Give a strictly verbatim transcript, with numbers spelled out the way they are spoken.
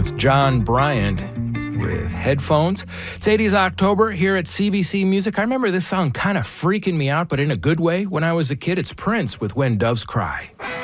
It's John Bryant with Headphones. It's eighties October here at C B C Music. I remember this song kind of freaking me out, but in a good way. When I was a kid, it's Prince with When Doves Cry.